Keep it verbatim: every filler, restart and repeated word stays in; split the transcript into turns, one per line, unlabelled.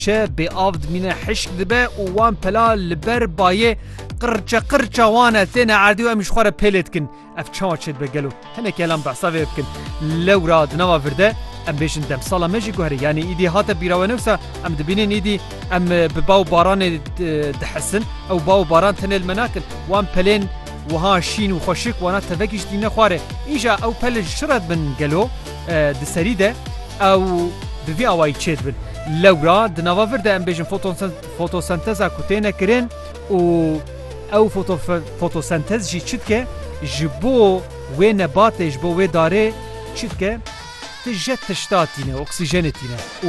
چه به آف دمینه حشک دبه و وان پلا لبر بایه قرچه قرچه وانه تینه عردی و امیش خواره پیلت کن اف چاوا چید بگلو هنه که الان بحثا بکن لورا دنوا ورده ام بیشن دم سالا مجی گوهره یعنی ایدی هاتا بیراوه نفسا ام دبینین ایدی ام بباو باران دحسن او باو باران تنل مناکن وان پلین وها شین و خوشک وانا تفکیش دینه خواره اینجا او پل شرد بن گلو دسری ده او دوی آوائی چید بن لورا دنوا ورده ام بیشن فوتوسنتزا کتینه کرن و او فوتو فوتوسنتز جی چید که جبو و نبات جبو و داره چید که تجت تشتاتینه اکسیژنتینه